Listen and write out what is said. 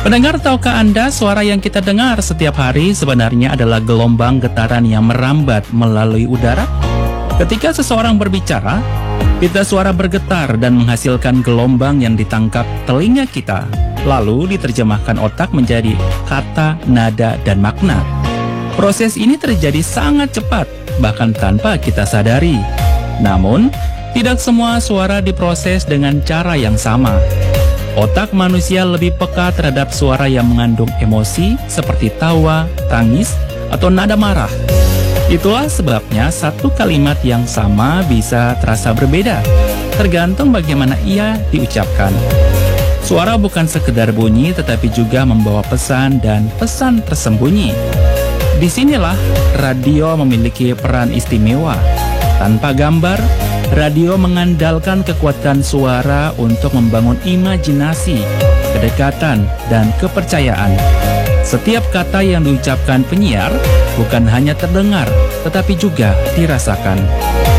Pendengar, tahukah Anda suara yang kita dengar setiap hari sebenarnya adalah gelombang getaran yang merambat melalui udara? Ketika seseorang berbicara, pita suara bergetar dan menghasilkan gelombang yang ditangkap telinga kita, lalu diterjemahkan otak menjadi kata, nada, dan makna. Proses ini terjadi sangat cepat, bahkan tanpa kita sadari. Namun, tidak semua suara diproses dengan cara yang sama. Otak manusia lebih peka terhadap suara yang mengandung emosi seperti tawa, tangis, atau nada marah. Itulah sebabnya satu kalimat yang sama bisa terasa berbeda, tergantung bagaimana ia diucapkan. Suara bukan sekedar bunyi tetapi juga membawa pesan dan pesan tersembunyi. Disinilah radio memiliki peran istimewa. Tanpa gambar, radio mengandalkan kekuatan suara untuk membangun imajinasi, kedekatan, dan kepercayaan. Setiap kata yang diucapkan penyiar bukan hanya terdengar, tetapi juga dirasakan.